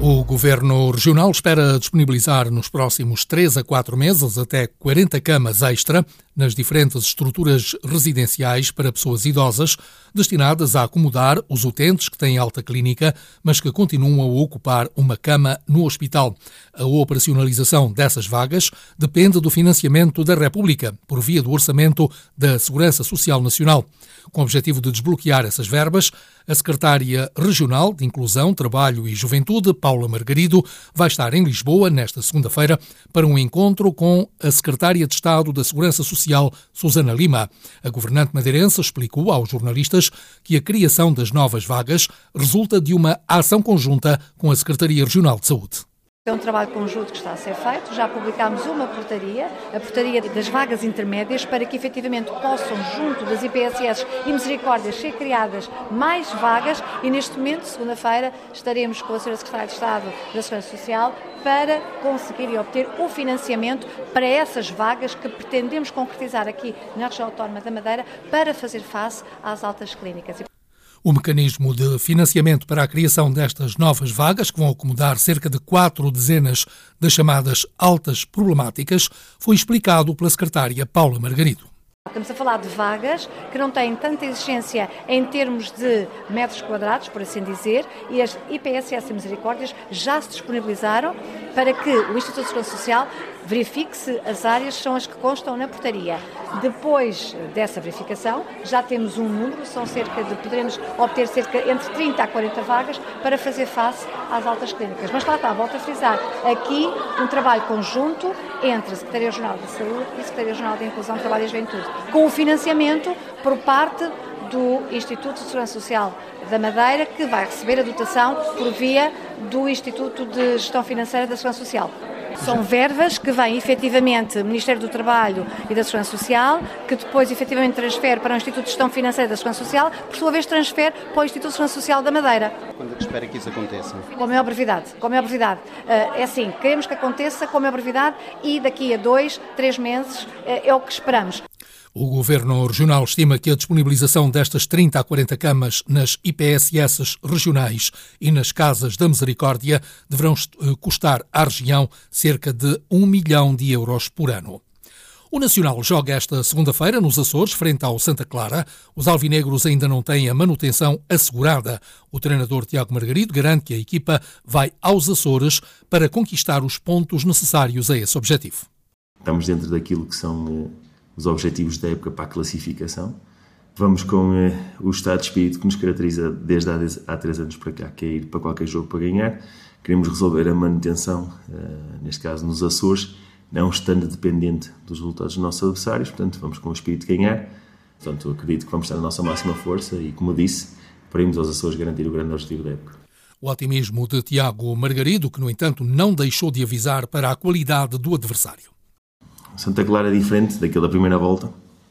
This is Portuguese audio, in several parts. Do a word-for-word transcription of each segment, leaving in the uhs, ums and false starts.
O Governo Regional espera disponibilizar nos próximos três a quatro meses até quarenta camas extra nas diferentes estruturas residenciais para pessoas idosas, destinadas a acomodar os utentes que têm alta clínica, mas que continuam a ocupar uma cama no hospital. A operacionalização dessas vagas depende do financiamento da República, por via do Orçamento da Segurança Social Nacional. Com o objetivo de desbloquear essas verbas, a Secretária Regional de Inclusão, Trabalho e Juventude, Paula Margarido, vai estar em Lisboa nesta segunda-feira para um encontro com a Secretária de Estado da Segurança Social, Susana Lima. A governante madeirense explicou aos jornalistas que a criação das novas vagas resulta de uma ação conjunta com a Secretaria Regional de Saúde. É um trabalho conjunto que está a ser feito, já publicámos uma portaria, a portaria das vagas intermédias, para que efetivamente possam, junto das I P S S e Misericórdias, ser criadas mais vagas e neste momento, segunda-feira, estaremos com a senhora Secretária de Estado da Segurança Social para conseguir e obter o financiamento para essas vagas que pretendemos concretizar aqui na região autónoma da Madeira para fazer face às altas clínicas. O mecanismo de financiamento para a criação destas novas vagas, que vão acomodar cerca de quatro dezenas das chamadas altas problemáticas, foi explicado pela secretária Paula Margarido. Estamos a falar de vagas que não têm tanta exigência em termos de metros quadrados, por assim dizer, e as I P S S e Misericórdias já se disponibilizaram para que o Instituto de Segurança Social verifique se as áreas são as que constam na portaria. Depois dessa verificação, já temos um número, são cerca de, poderemos obter cerca entre trinta a quarenta vagas para fazer face às altas clínicas. Mas lá está, volto a frisar, aqui um trabalho conjunto entre a Secretaria Regional de Saúde e a Secretaria Regional de Inclusão, Trabalho e Juventude, com o financiamento por parte do Instituto de Segurança Social da Madeira, que vai receber a dotação por via do Instituto de Gestão Financeira da Segurança Social. São verbas que vêm efetivamente do Ministério do Trabalho e da Segurança Social, que depois efetivamente transfere para o Instituto de Gestão Financeira da Segurança Social, por sua vez transfere para o Instituto de Segurança Social da Madeira. Quando é que espera que isso aconteça? Com a maior brevidade. Com a maior brevidade. É assim, queremos que aconteça com a maior brevidade e daqui a dois, três meses é o que esperamos. O Governo Regional estima que a disponibilização destas trinta a quarenta camas nas I P S S regionais e nas Casas da Misericórdia deverão custar à região cerca de um milhão de euros por ano. O Nacional joga esta segunda-feira nos Açores, frente ao Santa Clara. Os alvinegros ainda não têm a manutenção assegurada. O treinador Tiago Margarido garante que a equipa vai aos Açores para conquistar os pontos necessários a esse objetivo. Estamos dentro daquilo que são os objetivos da época para a classificação. Vamos com eh, o estado de espírito que nos caracteriza desde há, há três anos para cá, que é ir para qualquer jogo para ganhar. Queremos resolver a manutenção, eh, neste caso nos Açores, não estando dependente dos resultados dos nossos adversários, portanto vamos com o espírito de ganhar. Portanto, acredito que vamos estar na nossa máxima força e, como disse, para irmos aos Açores garantir o grande objetivo da época. O otimismo de Tiago Margarido, que no entanto não deixou de avisar para a qualidade do adversário. Santa Clara é diferente daquele da primeira volta.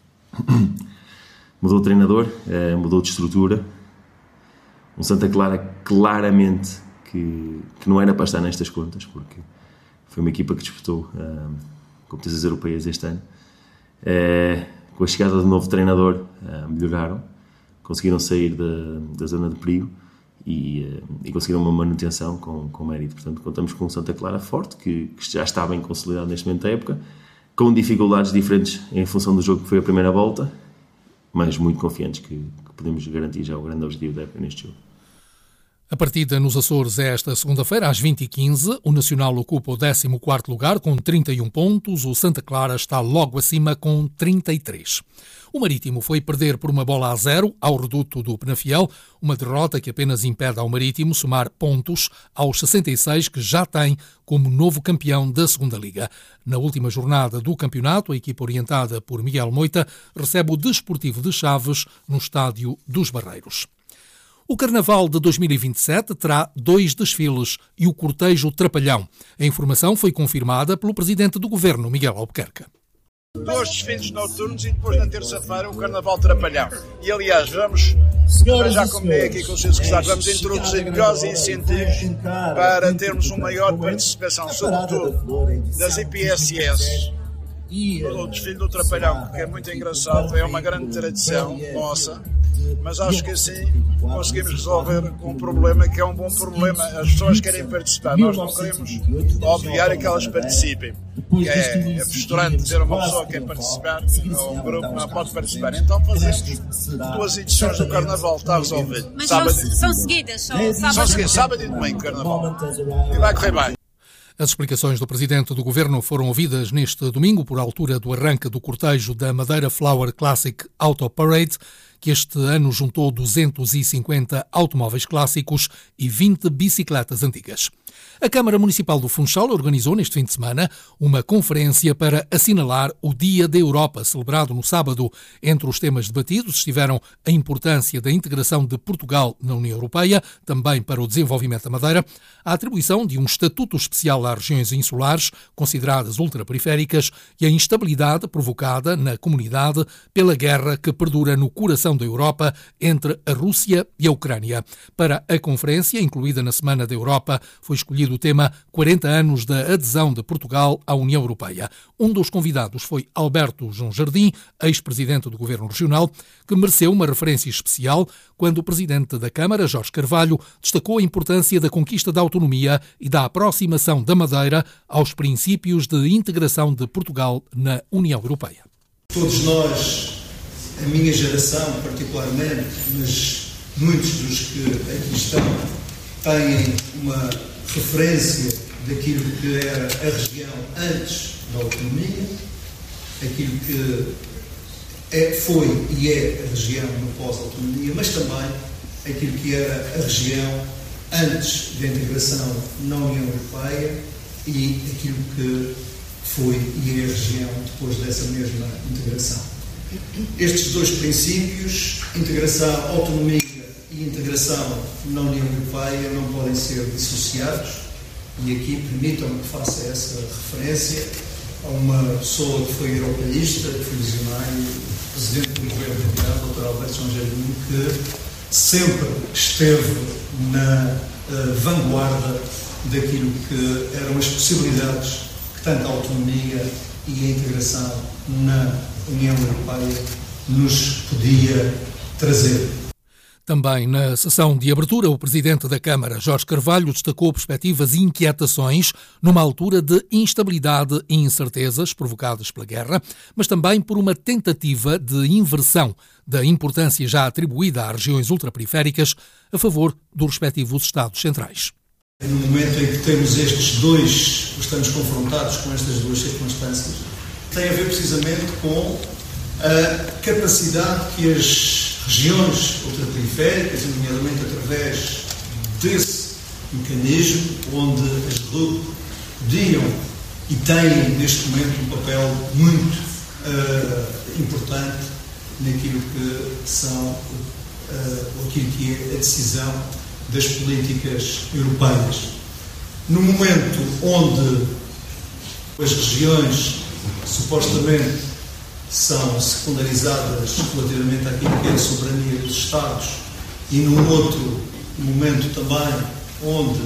Mudou o treinador, mudou de estrutura. Um Santa Clara claramente que, que não era para estar nestas contas, porque foi uma equipa que disputou uh, competições europeias este ano. Uh, com a chegada do novo treinador, uh, melhoraram, conseguiram sair da, da zona de perigo e, uh, e conseguiram uma manutenção com, com mérito. Portanto, contamos com um Santa Clara forte, que, que já está bem consolidado neste momento da época, com dificuldades diferentes em função do jogo que foi a primeira volta, mas muito confiantes que, que podemos garantir já o grande objetivo da época neste jogo. A partida nos Açores é esta segunda-feira, às vinte e quinze. O Nacional ocupa o décimo quarto lugar com trinta e um pontos. O Santa Clara está logo acima com trinta e três. O Marítimo foi perder por uma bola a zero ao reduto do Penafiel, uma derrota que apenas impede ao Marítimo somar pontos aos sessenta e seis que já tem como novo campeão da Segunda Liga. Na última jornada do campeonato, a equipa orientada por Miguel Moita recebe o Desportivo de Chaves no Estádio dos Barreiros. O Carnaval de dois mil e vinte e sete terá dois desfiles e o cortejo Trapalhão. A informação foi confirmada pelo Presidente do Governo, Miguel Albuquerque. Dois desfiles noturnos e depois na terça-feira o Carnaval Trapalhão. E aliás, vamos, já combinei aqui com os senhores secretários, vamos introduzir melhores incentivos para termos uma maior participação, sobretudo das I P S S. O desfile do Trapalhão, que é muito engraçado, é uma grande tradição nossa. mas acho que assim conseguimos resolver um problema que é um bom problema. As pessoas querem participar, nós não queremos obrigar que elas participem. É, é frustrante ter uma pessoa que quer participar, ou um grupo não pode participar. Então fazemos duas edições do Carnaval, está resolvido. Mas sábado, são, são seguidas, são sábado, são seguidas, sábado e domingo, Carnaval. E vai correr bem. As explicações do Presidente do Governo foram ouvidas neste domingo, por altura do arranque do cortejo da Madeira Flower Classic Auto Parade, que este ano juntou duzentos e cinquenta automóveis clássicos e vinte bicicletas antigas. A Câmara Municipal do Funchal organizou neste fim de semana uma conferência para assinalar o Dia da Europa, celebrado no sábado. Entre os temas debatidos estiveram a importância da integração de Portugal na União Europeia, também para o desenvolvimento da Madeira, a atribuição de um estatuto especial às regiões insulares, consideradas ultraperiféricas, e a instabilidade provocada na comunidade pela guerra que perdura no coração da Europa entre a Rússia e a Ucrânia. Para a conferência, incluída na Semana da Europa, foi escolhido o tema quarenta anos da adesão de Portugal à União Europeia. Um dos convidados foi Alberto João Jardim, ex-presidente do Governo Regional, que mereceu uma referência especial quando o presidente da Câmara, Jorge Carvalho, destacou a importância da conquista da autonomia e da aproximação da Madeira aos princípios de integração de Portugal na União Europeia. Todos nós, a minha geração particularmente, mas muitos dos que aqui estão, têm uma referência daquilo que era a região antes da autonomia, aquilo que é, foi e é a região no pós-autonomia, mas também aquilo que era a região antes da integração na União Europeia e aquilo que foi e é a região depois dessa mesma integração. Estes dois princípios, integração, autonomia e integração na União Europeia, não podem ser dissociados, e aqui permitam-me que faça essa referência a uma pessoa que foi europeísta, que foi visionário, presidente do governo regional, doutor Alberto João Jardim, que sempre esteve na uh, vanguarda daquilo que eram as possibilidades que tanto a autonomia e a integração na União Europeia nos podia trazer. Também na sessão de abertura, o Presidente da Câmara, Jorge Carvalho, destacou perspectivas e inquietações numa altura de instabilidade e incertezas provocadas pela guerra, mas também por uma tentativa de inversão da importância já atribuída às regiões ultraperiféricas a favor dos respectivos Estados centrais. No momento em que temos estes dois, estamos confrontados com estas duas circunstâncias, tem a ver precisamente com a capacidade que as regiões ultraperiféricas, nomeadamente através desse mecanismo, onde as R U P podiam e têm neste momento um papel muito uh, importante naquilo que são uh, aquilo que é a decisão das políticas europeias. No momento onde as regiões supostamente são secundarizadas relativamente àquilo que é a soberania dos Estados, e num outro momento também onde,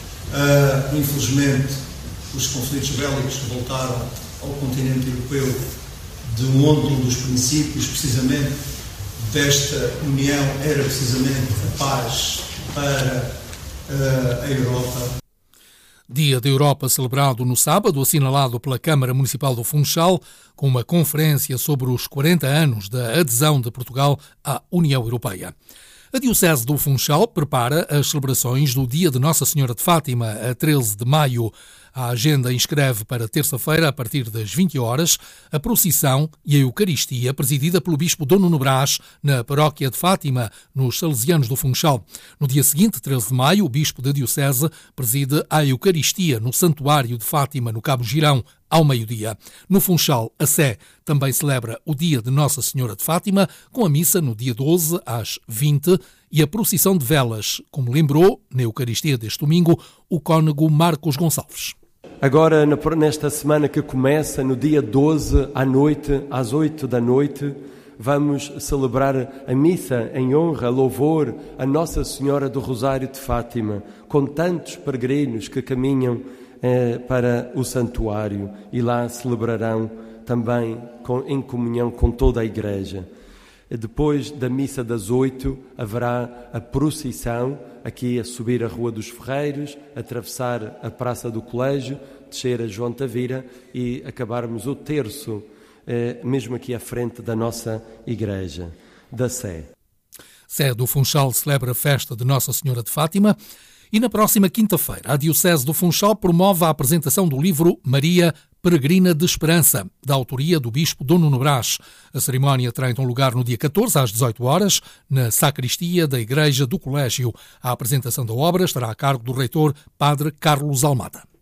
uh, infelizmente, os conflitos bélicos voltaram ao continente europeu, de onde um dos princípios, precisamente, desta União era precisamente a paz para uh, a Europa. Dia da Europa celebrado no sábado, assinalado pela Câmara Municipal do Funchal, com uma conferência sobre os quarenta anos da adesão de Portugal à União Europeia. A Diocese do Funchal prepara as celebrações do Dia de Nossa Senhora de Fátima, a treze de maio. A agenda inscreve para terça-feira, a partir das vinte horas, a procissão e a Eucaristia, presidida pelo Bispo Dom Nuno Brás, na Paróquia de Fátima, nos Salesianos do Funchal. No dia seguinte, treze de maio, o Bispo da Diocese preside a Eucaristia no Santuário de Fátima, no Cabo Girão, ao meio-dia. No Funchal, a Sé também celebra o Dia de Nossa Senhora de Fátima, com a missa no dia doze, às vinte, e a procissão de velas, como lembrou, na Eucaristia deste domingo, o cônego Marcos Gonçalves. Agora, nesta semana que começa, no dia doze, à noite, às oito da noite, vamos celebrar a missa em honra, louvor a Nossa Senhora do Rosário de Fátima, com tantos peregrinos que caminham eh, para o santuário, e lá celebrarão também com, em comunhão com toda a Igreja. Depois da missa das oito, haverá a procissão, aqui a subir a Rua dos Ferreiros, atravessar a Praça do Colégio, descer a João Tavira e acabarmos o terço, eh, mesmo aqui à frente da nossa igreja, da Sé. Sé do Funchal celebra a festa de Nossa Senhora de Fátima e na próxima quinta-feira a Diocese do Funchal promove a apresentação do livro Maria Peregrina de Esperança, da autoria do Bispo Dom Nuno Brás. A cerimónia terá então lugar no dia catorze, às dezoito horas, na sacristia da Igreja do Colégio. A apresentação da obra estará a cargo do reitor Padre Carlos Almada.